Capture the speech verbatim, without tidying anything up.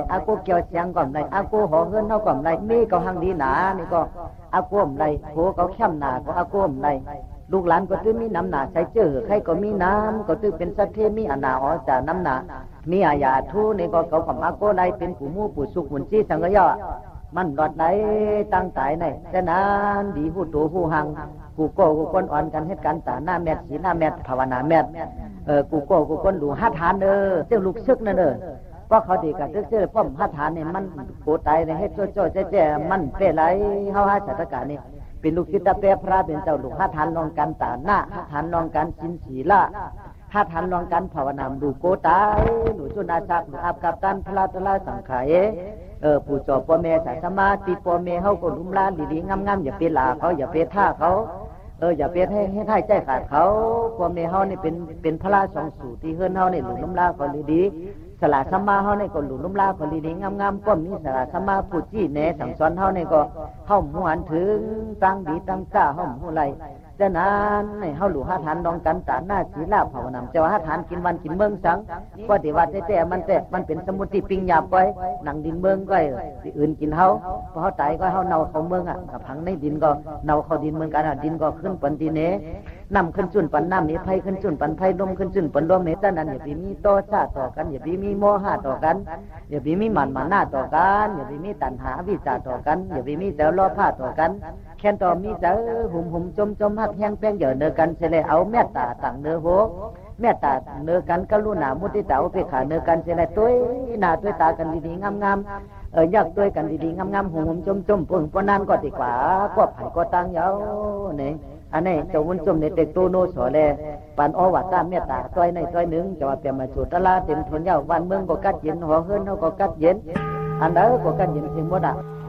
อากูเกี่ยวเสียงก่อมไรอากูหอเฮือนเฮาก่อมไรมีก็หังดีหนานี่ก็อากูมไรโหเขาเข้มหนาก็อากูมไรลูกหลานก็ตื้อมีน้ำหนาใช้เจอใครก็มีน้ำก็ตื้อเป็นสัตว์เทมีอนาอ๋อจ่าน้ำหนามีอาญาทูนี่ก็เขากับอากูไรเป็นผู้มู่ผู้สุขหุ่นจี้สังกย่อมันรอดไหลตั้งตายในแต่นานดีผู้ตัวผู้หังกูโก้กูก้นอ่อนกันเหตุการณ์ตาหน้าแมทสีหน้าแมทภาวนาแมทเออกูโก้กูก้นดูฮัทานเด้อเจ้าลูกซึกนั่นเด้อก็เขาดีกับเจ้าป้อมฮัทานเนี่ยมันโกตายในเฮ็ดโจ้โจ้แจ้แจ้มันเปรไหลเฮาหาจัตการนี่เป็นลูกศิษย์ตาเปรพระเป็นเจ้าลูกฮัทานลองกันตาหน้าฮัทานลองกันสินศีละฮัทานลองกันภาวนาดูโกตายหนูจุนาจักหนูอาบกับตันพลาตลาสังขายเออผู้จอบพ่อแม่สายสมาติพ่อแม่เฮาก็ลุ่มล้านดีๆงามๆอย่าไปลาเขาอย่าไปท่าเขาเอออย่าไปให้ให้ท่ายใจขาดเขาพ่อแม่เฮานี่เป็นเป็นพระสองสู่ที่เฮือนเฮานี่หลุมลุ่มล้าก็ดีๆสละสมาเฮานี่ก็หลุมลุ่มล้าก็ดีๆงามๆก็มีสละสมาผู้จี้แหนสั่งสอนเฮานี่ก็เฮาหวนถึงตั้งดีตั้งจ้าเฮาหูไหลฉะนั้นให้เฮาหลู่หาทานดองกันตาหน้าศีลาภาวนาเจ้าหาทานกินวันกินเมืองสังก็ที่ว่าแต่ๆมันแต่มันเป็นสมุติปิงหยาบไว้หนังดินเมืองก็ที่อื่นกินเฮาพอเฮาตายก็เฮาเน่าเข้าเมืองอ่ะผังในดินก็เน่าเข้าดินเมืองกันดินก็ขึ้นปันดินเนน้ำขึ้นจุ่นปันน้ำนี่ไผขึ้นจุ่นปันไผลมขึ้นจุ่นปันลมนี่ฉะนั้นอย่าไปมีต่อชาต่อกันอย่าไปมีโมหะต่อกันอย่าไปมีหมันมานะต่อกันอย่าไปมีตัณหาวิจารต่อกันอย่าไปมีเจ้าล้อผ้าต่อกันแค่นต่อมีเจ้าหุ่มหุ่มจมจมหักแห้งแป้งเหยื่อเนื้อกันเสลเอาเมตตาต่างเนื้อโหเมตตาเนื้อกันกรุณามุทิตาอุเบกขาเนื้อกันเสลตัวหน้าตัวตากันดีๆงามๆเอออยากตัวกันดีๆงามๆหุ่มหุ่มจมจมปุ่นปนนั้นก็ดีกว่าก็ไผ่ก็ตั้งเยาเนี่ยอันนี้เจ้าวุ้นจมในเด็กตัวโนสอแลปันอวัตตาเมตตาตัวในตัวหนึ่งจะว่าเปลี่ยนมาจุดตลาเต็มทนเยาวันเมืองก็กัดเย็นหัวเฮือนเขาก็กัดเย็นอันเด้อก็กัดเย็นเสียงหมดอ่ะ